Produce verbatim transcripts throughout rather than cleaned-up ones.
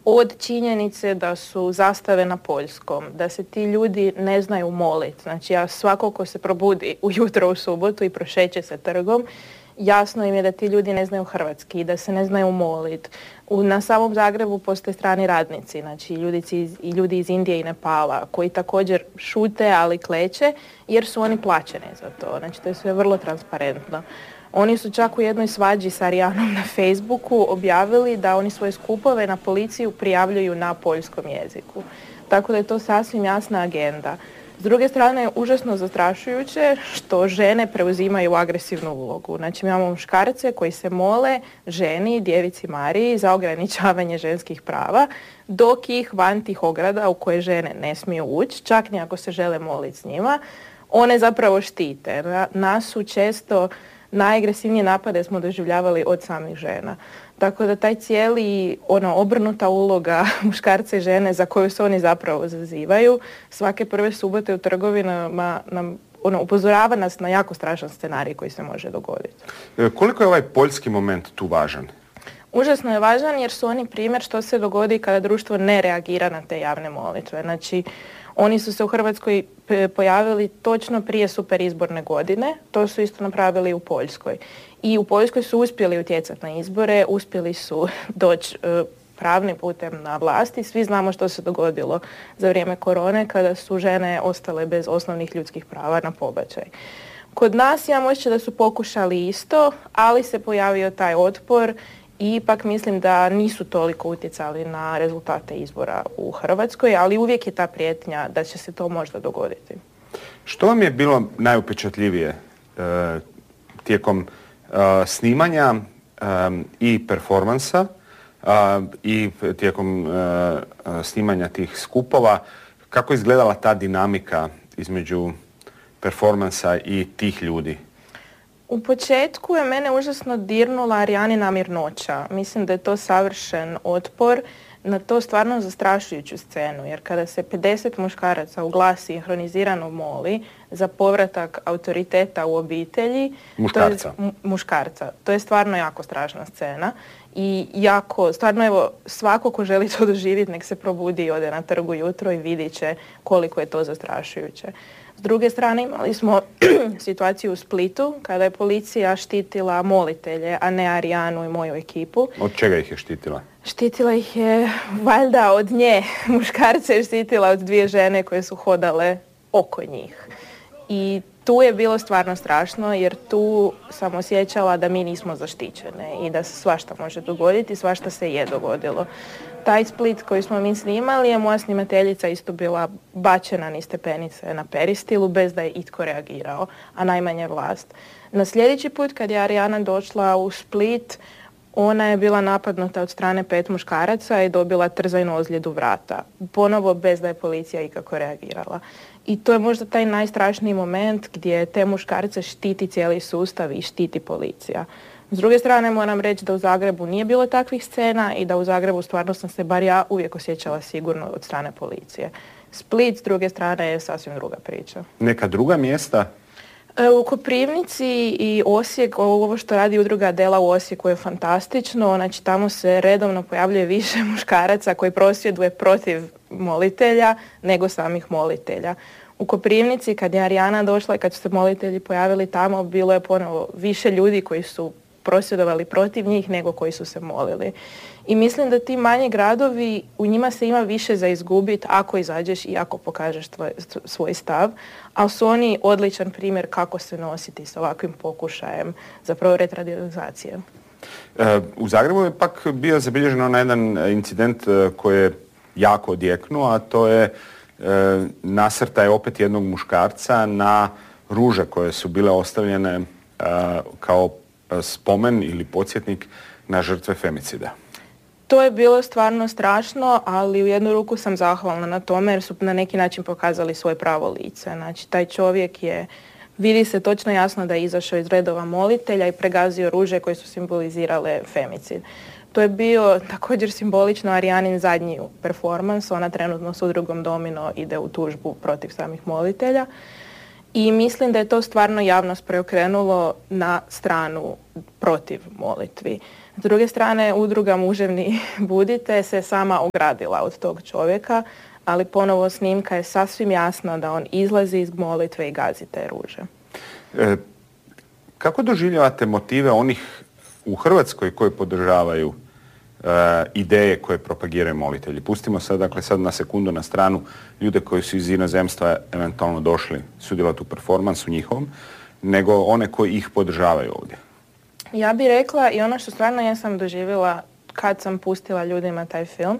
od činjenice da su zastave na poljskom, da se ti ljudi ne znaju moliti. Znači, ja svako ko se probudi ujutro u subotu i prošeće se trgom, jasno im je da ti ljudi ne znaju hrvatski, da se ne znaju moliti. Na samom Zagrebu postoje strani radnici, znači ljudi iz, i ljudi iz Indije i Nepala, koji također šute, ali kleče, jer su oni plaćeni za to. Znači, to je sve vrlo transparentno. Oni su čak u jednoj svađi s Arijanom na Facebooku objavili da oni svoje skupove na policiju prijavljuju na poljskom jeziku. Tako da je to sasvim jasna agenda. S druge strane je užasno zastrašujuće što žene preuzimaju agresivnu ulogu. Znači, mi imamo muškarce koji se mole ženi, djevici Mariji, za ograničavanje ženskih prava, dok ih van tih ograda u koje žene ne smiju ući, čak ni ako se žele moliti s njima, one zapravo štite. Nas su često najagresivnije napade smo doživljavali od samih žena. Tako da taj cijeli, ona obrnuta uloga muškarca i žene za koju se oni zapravo zazivaju, svake prve subote u trgovinama nam ono, upozorava nas na jako strašan scenarij koji se može dogoditi. E, koliko je ovaj poljski moment tu važan? Užasno je važan jer su oni primjer što se dogodi kada društvo ne reagira na te javne molitve. Znači, oni su se u Hrvatskoj pojavili točno prije superizborne godine, to su isto napravili u Poljskoj. I u Poljskoj su uspjeli utjecati na izbore, uspjeli su doći e, pravnim putem na vlasti. Svi znamo što se dogodilo za vrijeme korone kada su žene ostale bez osnovnih ljudskih prava na pobačaj. Kod nas imamo osjećaj da su pokušali isto, ali se pojavio taj otpor i ipak mislim da nisu toliko utjecali na rezultate izbora u Hrvatskoj, ali uvijek je ta prijetnja da će se to možda dogoditi. Što vam je bilo najupečatljivije e, tijekom e, snimanja e, i performansa e, i tijekom e, snimanja tih skupova? Kako je izgledala ta dinamika između performansa i tih ljudi? U početku je mene užasno dirnula Arijanina mirnoća. Mislim da je to savršen otpor na to stvarno zastrašujuću scenu, jer kada se pedeset muškaraca u glas sinhronizirano moli za povratak autoriteta u obitelji, muškarca. To je, muškarca, to je stvarno jako strašna scena i jako, stvarno evo, svako ko želi to doživjeti nek se probudi i ode na trgu jutro i vidit će koliko je to zastrašujuće. S druge strane imali smo situaciju u Splitu kada je policija štitila molitelje, a ne Arijanu i moju ekipu. Od čega ih je štitila? Štitila ih je valjda od nje. Muškarce je štitila od dvije žene koje su hodale oko njih. I tu je bilo stvarno strašno jer tu sam osjećala da mi nismo zaštićene i da se svašta može dogoditi, svašta se je dogodilo. Taj Split koji smo mi snimali je moja snimateljica isto bila bačena niz stepenice na Peristilu bez da je itko reagirao, a najmanje vlast. Na sljedeći put kad je Arijana došla u Split, ona je bila napadnuta od strane pet muškaraca i dobila trzajnu ozljedu vrata. Ponovo bez da je policija ikako reagirala. I to je možda taj najstrašniji moment gdje te muškarce štiti cijeli sustav i štiti policija. S druge strane moram reći da u Zagrebu nije bilo takvih scena i da u Zagrebu stvarno sam se, bar ja, uvijek osjećala sigurno od strane policije. Split s druge strane je sasvim druga priča. Neka druga mjesta? U Koprivnici i Osijek, ovo što radi udruga Dela u Osijeku je fantastično. Znači tamo se redovno pojavljuje više muškaraca koji prosvjeduje protiv molitelja nego samih molitelja. U Koprivnici kad je Arijana došla i kad su se molitelji pojavili tamo, bilo je ponovo više ljudi koji su prosvjedovali protiv njih nego koji su se molili. I mislim da ti manji gradovi, u njima se ima više za izgubiti ako izađeš i ako pokažeš tvoj, svoj stav, ali su oni odličan primjer kako se nositi s ovakvim pokušajem zapravo retradikalizacije. E, u Zagrebu je pak bio zabilježeno na jedan incident koji je jako odjeknuo, a to je e, nasrtaj opet jednog muškarca na ruže koje su bile ostavljene e, kao spomen ili podsjetnik na žrtve femicida. To je bilo stvarno strašno, ali u jednu ruku sam zahvalna na tome jer su na neki način pokazali svoje pravo lice. Znači, taj čovjek je, vidi se točno jasno da je izašao iz redova molitelja i pregazio ruže koje su simbolizirale femicid. To je bio također simbolično Arijanin zadnji performans. Ona trenutno s udrugom Domino ide u tužbu protiv samih molitelja. I mislim da je to stvarno javnost preokrenulo na stranu protiv molitvi. S druge strane, udruga Muževni budite se sama ogradila od tog čovjeka, ali ponovo snimka je sasvim jasna da on izlazi iz molitve i gazi te ruže. E, kako doživljavate motive onih u Hrvatskoj koji podržavaju e, ideje koje propagiraju molitelji? Pustimo sad, dakle, sad na sekundu na stranu ljude koji su iz inozemstva eventualno došli sudjelovati u performansu njihovom, nego one koji ih podržavaju ovdje. Ja bih rekla, i ono što stvarno ja sam doživjela kad sam pustila ljudima taj film,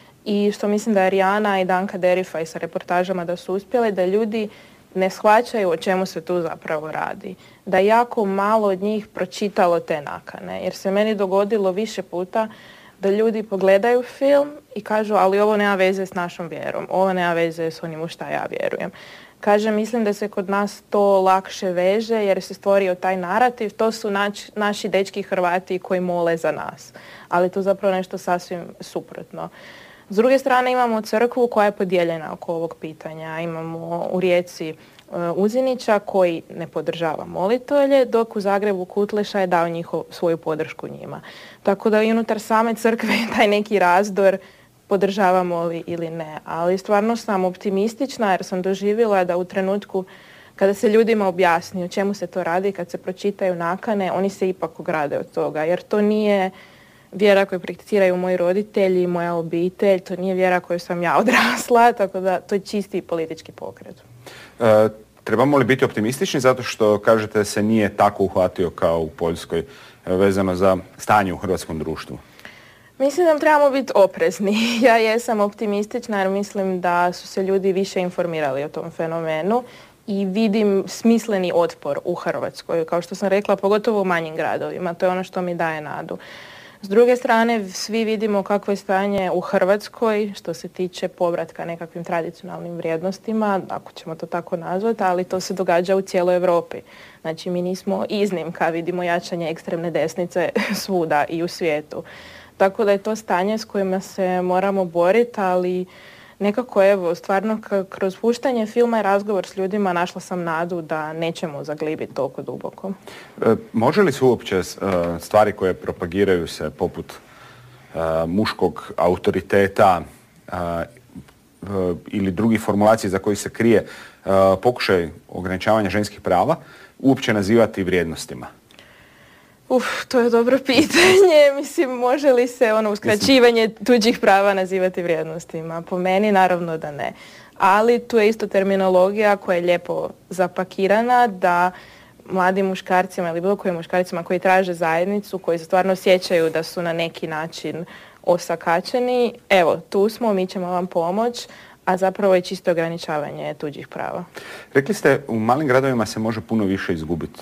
i što mislim da je Rijana i Danka Derifaj sa reportažama da su uspjeli, da ljudi ne shvaćaju o čemu se tu zapravo radi. Da je jako malo od njih pročitalo te nakane. Jer se meni dogodilo više puta da ljudi pogledaju film i kažu, ali ovo nema veze s našom vjerom, ovo nema veze s onim u šta ja vjerujem. Kaže, mislim da se kod nas to lakše veže jer se stvorio taj narativ, to su nač, naši dečki Hrvati koji mole za nas. Ali to zapravo nešto sasvim suprotno. S druge strane imamo crkvu koja je podijeljena oko ovog pitanja. Imamo u Rijeci uh, Uzinića koji ne podržava molitelje, dok u Zagrebu Kutleša je dao njihov, svoju podršku njima. Tako da i unutar same crkve je taj neki razdor podržavamo li ili ne. Ali stvarno sam optimistična jer sam doživjela da u trenutku kada se ljudima objasni o čemu se to radi, kad se pročitaju nakane, oni se ipak ograde od toga. Jer to nije vjera koju prakticiraju moji roditelji, moja obitelj, to nije vjera koju sam ja odrasla, tako da to je čisti politički pokret. E, trebamo li biti optimistični zato što, kažete, se nije tako uhvatio kao u Poljskoj vezano za stanje u hrvatskom društvu? Mislim da trebamo biti oprezni. Ja jesam optimistična jer mislim da su se ljudi više informirali o tom fenomenu i vidim smisleni otpor u Hrvatskoj. Kao što sam rekla, pogotovo u manjim gradovima. To je ono što mi daje nadu. S druge strane, svi vidimo kakvo je stanje u Hrvatskoj što se tiče povratka nekakvim tradicionalnim vrijednostima, ako ćemo to tako nazvati, ali to se događa u cijeloj Europi. Znači, mi nismo iznimka, vidimo jačanje ekstremne desnice svuda i u svijetu. Tako da je to stanje s kojima se moramo boriti, ali nekako evo, stvarno kroz puštanje filma i razgovor s ljudima našla sam nadu da nećemo zaglibiti toliko duboko. E, može li se uopće stvari koje propagiraju se poput e, muškog autoriteta e, ili drugih formulacija za koji se krije e, pokušaj ograničavanja ženskih prava uopće nazivati vrijednostima? Uf, to je dobro pitanje. Mislim, može li se ono uskraćivanje tuđih prava nazivati vrijednostima? Po meni naravno da ne. Ali tu je isto terminologija koja je lijepo zapakirana da mladim muškarcima ili bilo kojim muškarcima koji traže zajednicu, koji se stvarno osjećaju da su na neki način osakačeni, evo, tu smo, mi ćemo vam pomoći, a zapravo je čisto ograničavanje tuđih prava. Rekli ste, u malim gradovima se može puno više izgubiti.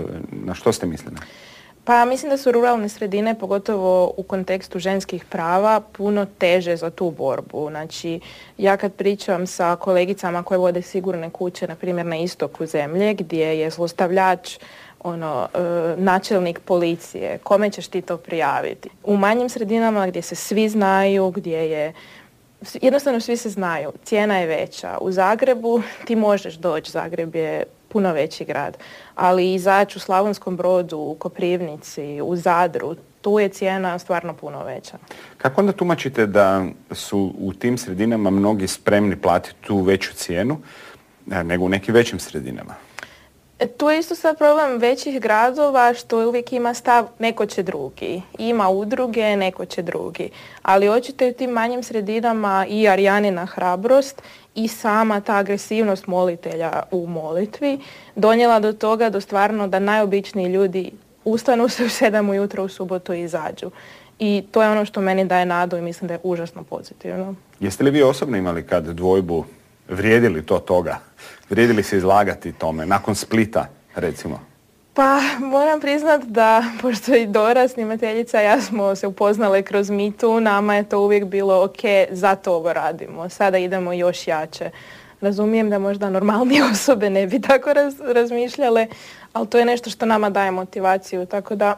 Na što ste mislili? Pa mislim da su ruralne sredine, pogotovo u kontekstu ženskih prava, puno teže za tu borbu. Znači, ja kad pričam sa kolegicama koje vode sigurne kuće, na primjer na istoku zemlje, gdje je zlostavljač ono, e, načelnik policije, kome ćeš ti to prijaviti? U manjim sredinama gdje se svi znaju, gdje je jednostavno svi se znaju, cijena je veća. U Zagrebu ti možeš doći, Zagreb je puno veći grad, ali izaći u Slavonskom Brodu, u Koprivnici, u Zadru, tu je cijena stvarno puno veća. Kako onda tumačite da su u tim sredinama mnogi spremni platiti tu veću cijenu nego u nekim većim sredinama? E, tu je isto sad problem većih gradova što uvijek ima stav neko će drugi. Ima udruge, neko će drugi. Ali očito je u tim manjim sredinama i Arijanina hrabrost i sama ta agresivnost molitelja u molitvi donijela do toga do stvarno da najobičniji ljudi ustanu se u sedam ujutro u subotu i izađu. I to je ono što meni daje nadu i mislim da je užasno pozitivno. Jeste li vi osobno imali kad dvojbu, vrijedili to toga? Vrijedili se izlagati tome, nakon Splita, recimo? Pa, moram priznat da, pošto i Dora, snimateljica, ja smo se upoznale kroz Me Too, nama je to uvijek bilo ok, zato ovo radimo, sada idemo još jače. Razumijem da možda normalnije osobe ne bi tako raz, razmišljale, ali to je nešto što nama daje motivaciju, tako da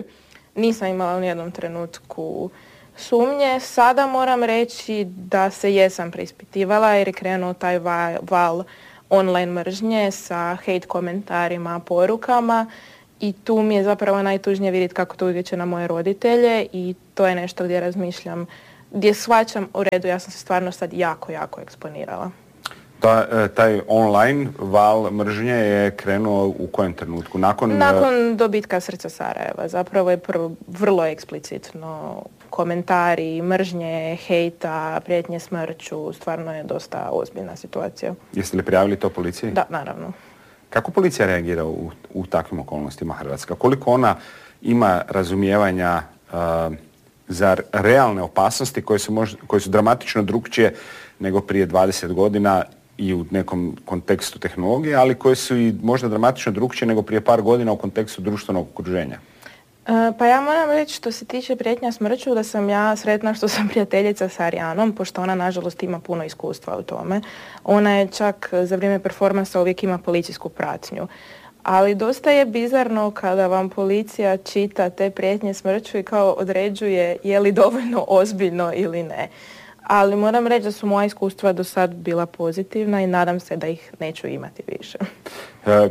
nisam imala u nijednom trenutku sumnje. Sada moram reći da se jesam preispitivala jer je krenuo taj val online mržnje sa hate komentarima, porukama I tu mi je zapravo najtužnije vidjeti kako to utječe na moje roditelje i to je nešto gdje razmišljam, gdje shvaćam u redu, ja sam se stvarno sad jako, jako eksponirala. Ta, taj online val mržnje je krenuo u kojem trenutku? Nakon, Nakon dobitka Srca Sarajeva. Zapravo je prvo vrlo eksplicitno komentari, mržnje, hejta, prijetnje smrću. Stvarno je dosta ozbiljna situacija. Jeste li prijavili to policiji? Da, naravno. Kako policija reagira u, u takvim okolnostima Hrvatska? Koliko ona ima razumijevanja uh, za realne opasnosti koje su, možda, koje su dramatično drukčije nego prije dvadeset godina i u nekom kontekstu tehnologije, ali koje su i možda dramatično drukčije nego prije par godina u kontekstu društvenog okruženja? E, pa ja moram reći što se tiče prijetnja smrću da sam ja sretna što sam prijateljica sa Arijanom, pošto ona nažalost ima puno iskustva u tome. Ona je čak za vrijeme performansa uvijek ima policijsku pratnju. Ali dosta je bizarno kada vam policija čita te prijetnje smrću i kao određuje je li dovoljno ozbiljno ili ne. Ali moram reći da su moja iskustva do sad bila pozitivna i nadam se da ih neću imati više. E,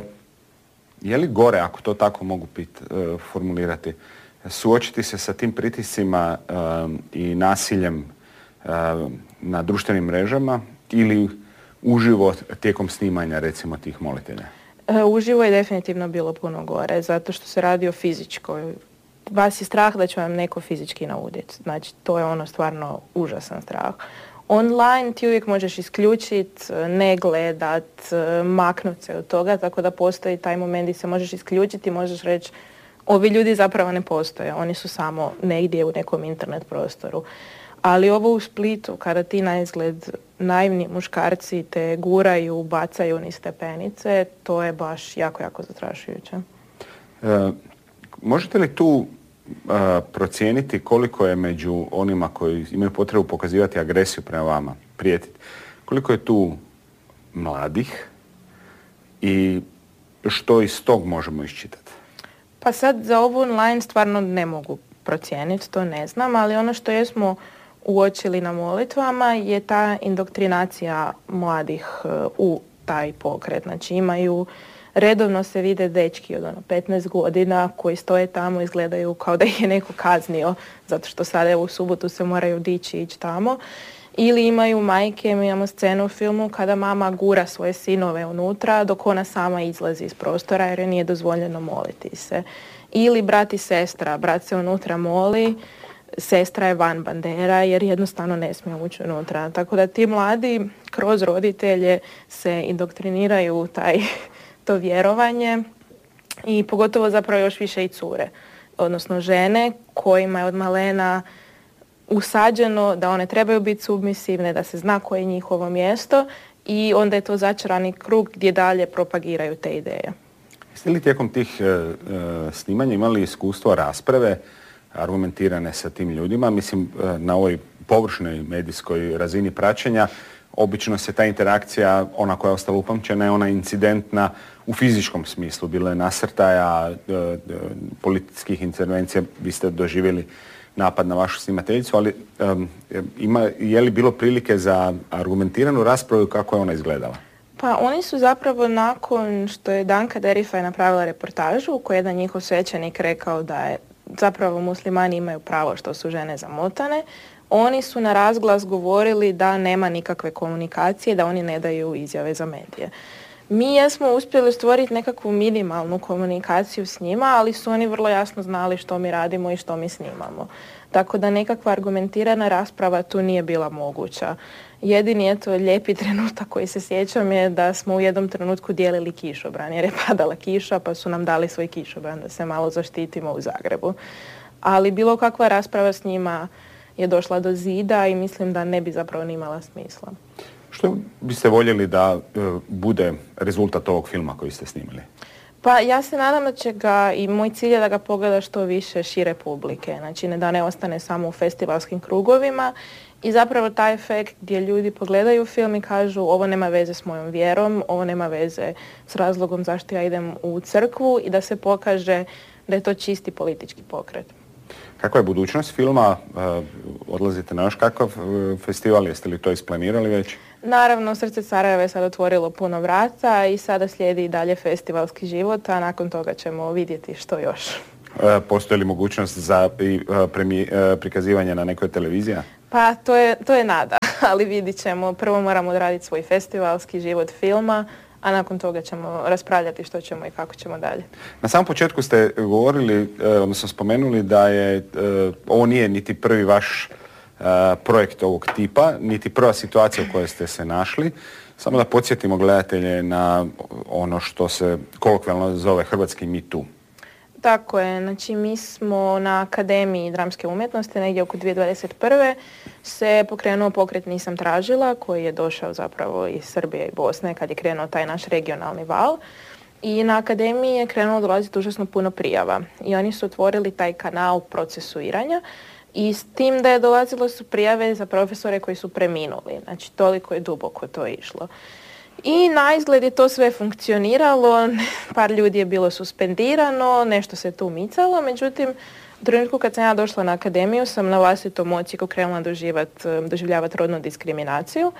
je li gore, ako to tako mogu pit, e, formulirati, suočiti se sa tim pritiscima e, i nasiljem e, na društvenim mrežama ili uživo tijekom snimanja, recimo, tih molitelja? E, uživo je definitivno bilo puno gore, zato što se radi o fizičkoj. Vas je strah da će vam neko fizički nauditi. Znači, to je ono stvarno užasan strah. Online ti uvijek možeš isključiti, ne gledat, maknut se od toga, tako da postoji taj moment gdje se možeš isključiti i možeš reći ovi ljudi zapravo ne postoje, oni su samo negdje u nekom internet prostoru. Ali ovo u Splitu, kada ti na izgled naivni muškarci te guraju, bacaju niz stepenice, to je baš jako, jako zastrašujuće. E, možete li tu Uh, procijeniti koliko je među onima koji imaju potrebu pokazivati agresiju prema vama, prijetiti, koliko je tu mladih i što iz tog možemo iščitati? Pa sad za ovo online stvarno ne mogu procijeniti, to ne znam, ali ono što jesmo uočili na molitvama je ta indoktrinacija mladih uh, u taj pokret. Znači imaju redovno se vide dečki od ono petnaest godina koji stoje tamo, izgledaju kao da ih je neko kaznio zato što sada u subotu se moraju dići i ići tamo. Ili imaju majke, mi imamo scenu u filmu kada mama gura svoje sinove unutra dok ona sama izlazi iz prostora jer joj nije dozvoljeno moliti se. Ili brat i sestra, brat se unutra moli, sestra je van bandera jer jednostavno ne smije ući unutra. Tako da ti mladi kroz roditelje se indoktriniraju u taj to vjerovanje i pogotovo zapravo još više i cure, odnosno žene kojima je od malena usađeno da one trebaju biti submisivne, da se zna koje je njihovo mjesto i onda je to začarani krug gdje dalje propagiraju te ideje. Jeste li tijekom tih e, snimanja imali iskustvo rasprave argumentirane sa tim ljudima? Mislim, na ovoj površnoj medijskoj razini praćenja obično se ta interakcija, ona koja je ostala upamćena, je ona incidentna u fizičkom smislu. Bilo je nasrtaja, e, e, političkih intervencija, vi ste doživjeli napad na vašu snimateljicu, ali e, ima, je li bilo prilike za argumentiranu raspravu kako je ona izgledala? Pa oni su zapravo nakon što je Danka Derifaj napravila reportažu u kojoj je jedan njihov svećenik rekao da je zapravo muslimani imaju pravo što su žene zamotane, oni su na razglas govorili da nema nikakve komunikacije, da oni ne daju izjave za medije. Mi jesmo uspjeli stvoriti nekakvu minimalnu komunikaciju s njima, ali su oni vrlo jasno znali što mi radimo i što mi snimamo. Tako da nekakva argumentirana rasprava tu nije bila moguća. Jedini je to lijepi trenutak koji se sjećam je da smo u jednom trenutku dijelili kišobran jer je padala kiša pa su nam dali svoj kišobran da se malo zaštitimo u Zagrebu. Ali bilo kakva rasprava s njima je došla do zida i mislim da ne bi zapravo ni imala smisla. Što biste voljeli da e, bude rezultat ovog filma koji ste snimili? Pa ja se nadam da će ga, i moj cilj je da ga pogleda što više šire publike, znači ne da ne ostane samo u festivalskim krugovima i zapravo taj efekt gdje ljudi pogledaju film i kažu ovo nema veze s mojom vjerom, ovo nema veze s razlogom zašto ja idem u crkvu i da se pokaže da je to čisti politički pokret. Kakva je budućnost filma? Odlazite na još kakav festival? Jeste li to isplanirali već? Naravno, Srce Sarajeva je sad otvorilo puno vrata i sada slijedi i dalje festivalski život, a nakon toga ćemo vidjeti što još. E, postoji li mogućnost za i, premi, prikazivanje na nekoj televiziji? Pa to je, to je nada, ali vidit ćemo. Prvo moramo odraditi svoj festivalski život filma, a nakon toga ćemo raspravljati što ćemo i kako ćemo dalje. Na samom početku ste govorili, odnosno spomenuli da je ovo nije niti prvi vaš projekt ovog tipa, niti prva situacija u kojoj ste se našli. Samo da podsjetimo gledatelje na ono što se kolokvijalno zove hrvatski Me Too. Tako je, znači mi smo na Akademiji dramske umjetnosti negdje oko dvije tisuće dvadeset prve se pokrenuo pokret Nisam tražila, koji je došao zapravo iz Srbije i Bosne kad je krenuo taj naš regionalni val. I na Akademiji je krenulo dolaziti užasno puno prijava i oni su otvorili taj kanal procesuiranja i s tim da je dolazilo su prijave za profesore koji su preminuli, znači toliko je duboko to išlo. I na izgled je to sve funkcioniralo, par ljudi je bilo suspendirano, nešto se tu micalo, međutim u trenutku kad sam ja došla na akademiju sam na vlastitom odsjeku krenula doživljavati rodnu diskriminaciju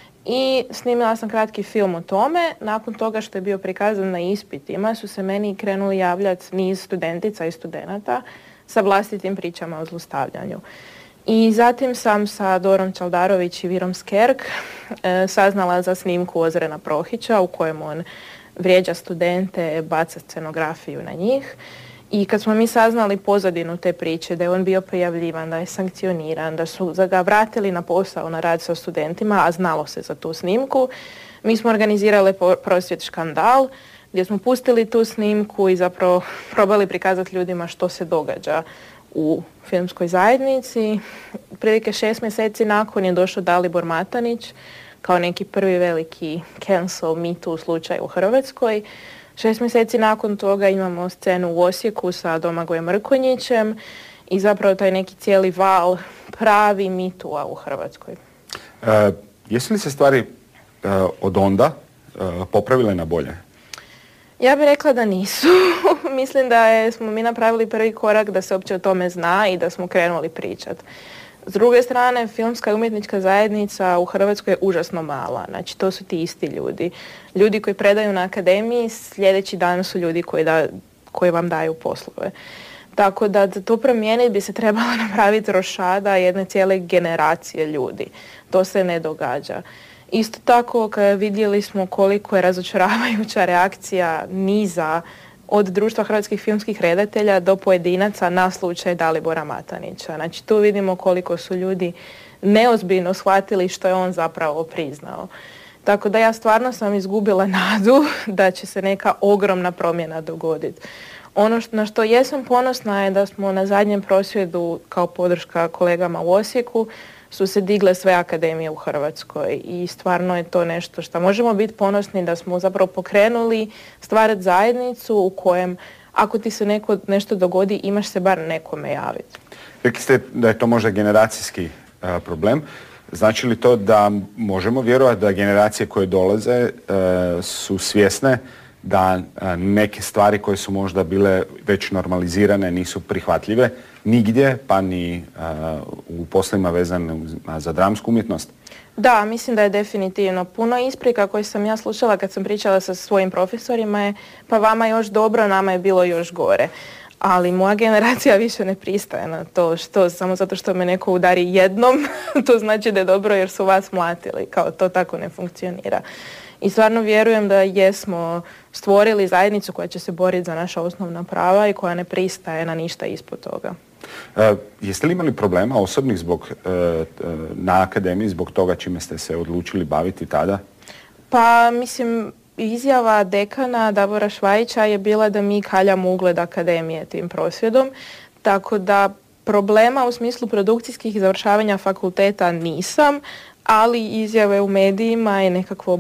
i snimila sam kratki film o tome. Nakon toga što je bio prikazan na ispitima su se meni krenuli javljati niz studentica i studenata sa vlastitim pričama o zlostavljanju. I zatim sam sa Dorom Čaldarović i Virom Skerk e, saznala za snimku Ozrena Prohića u kojem on vrijeđa studente, baca scenografiju na njih. I kad smo mi saznali pozadinu te priče, da je on bio prijavljivan, da je sankcioniran, da su ga vratili na posao, na rad sa studentima, a znalo se za tu snimku, mi smo organizirali prosvjed Škandal, gdje smo pustili tu snimku i zapravo probali prikazati ljudima što se događa u filmskoj zajednici. Prilike šest mjeseci nakon je došao Dalibor Matanić kao neki prvi veliki cancel Me Too slučaj u Hrvatskoj. Šest mjeseci nakon toga imamo scenu u Osijeku sa Domagojem Mrkonjićem i zapravo taj neki cijeli val pravi Me Too-a u Hrvatskoj. E, jesu li se stvari e, od onda e, popravile na bolje? Ja bih rekla da nisu. Mislim da je, smo mi napravili prvi korak da se uopće o tome zna i da smo krenuli pričati. S druge strane, filmska i umjetnička zajednica u Hrvatskoj je užasno mala. Znači, to su ti isti ljudi. Ljudi koji predaju na akademiji, sljedeći dan su ljudi koji, da, koji vam daju poslove. Tako da za to promijeniti bi se trebalo napraviti rošada jedne cijele generacije ljudi. To se ne događa. Isto tako, vidjeli smo koliko je razočaravajuća reakcija niza od Društva hrvatskih filmskih redatelja do pojedinaca na slučaj Dalibora Matanića. Znači, tu vidimo koliko su ljudi neozbiljno shvatili što je on zapravo priznao. Tako da ja stvarno sam izgubila nadu da će se neka ogromna promjena dogoditi. Ono što, na što jesam ponosna je da smo na zadnjem prosvjedu kao podrška kolegama u Osijeku su se digle sve akademije u Hrvatskoj i stvarno je to nešto što možemo biti ponosni da smo zapravo pokrenuli stvarati zajednicu u kojem ako ti se neko, nešto dogodi imaš se bar nekome javiti. Rekli ste da je to možda generacijski uh, problem. Znači li to da možemo vjerovati da generacije koje dolaze uh, su svjesne da uh, neke stvari koje su možda bile već normalizirane nisu prihvatljive nigdje, pa ni uh, u poslovima vezanim za dramsku umjetnost? Da, mislim da je definitivno. Puno isprika koje sam ja slušala kad sam pričala sa svojim profesorima je pa vama još dobro, nama je bilo još gore. Ali moja generacija više ne pristaje na to što samo zato što me neko udari jednom, to znači da je dobro jer su vas mlatili. Kao to tako ne funkcionira. I stvarno vjerujem da jesmo stvorili zajednicu koja će se boriti za naša osnovna prava i koja ne pristaje na ništa ispod toga. E, jeste li imali problema osobnih zbog, e, na akademiji zbog toga čime ste se odlučili baviti tada? Pa mislim, izjava dekana Davora Švajića je bila da mi kaljamo ugled akademije tim prosvjedom, tako da problema u smislu produkcijskih i završavanja fakulteta nisam, ali izjave u medijima i nekakvo